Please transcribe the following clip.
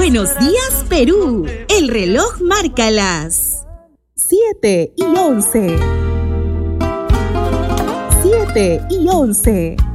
Buenos días, Perú. El reloj marca las 7:11. 7:11.